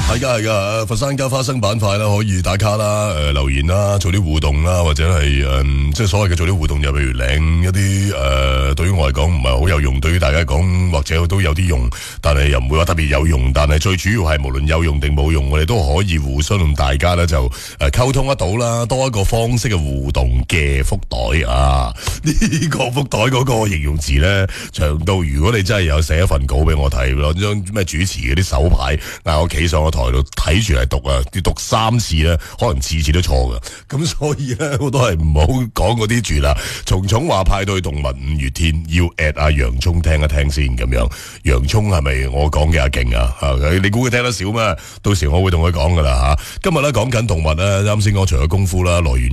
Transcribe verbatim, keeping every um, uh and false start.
係噶係噶，佛山加花生板塊啦，可以打卡啦，誒、呃、留言啦，做啲互動啦，或者係誒、呃、即係所謂嘅做啲互動，就譬如領一啲誒、呃，對於我嚟講唔係好有用，對於大家講或者都有啲用，但係又唔會話特別有用。但係最主要係無論有用定冇用，我哋都可以互相同大家咧就誒溝通得到啦，多一個方式嘅互動嘅福袋啊！呢、這個福袋嗰個形容詞咧長到，如果你真係有寫一份稿俾我睇咯，將咩主持嗰啲手牌嗌我企上個台度睇住嚟讀啊，要讀三次咧，可能次次都錯噶。咁所以咧，我都係唔好講嗰啲住啦。蟲蟲話派對動物五月天要 at 阿洋蔥聽一聽先咁樣。洋蔥係咪我講嘅阿勁啊？你估佢聽得少咩？到時我會同佢講噶啦吓。今日咧講緊動物咧，啱先講除咗功夫啦，來源。